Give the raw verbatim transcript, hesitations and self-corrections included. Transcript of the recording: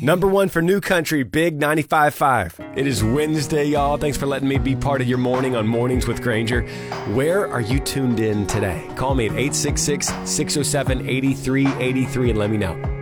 Number one for New Country, Big ninety-five point five. It is Wednesday, y'all. Thanks for letting me be part of your morning on Mornings with Granger. Where are you tuned in today? Call me at eight six six, six oh seven, eight three eight three and let me know.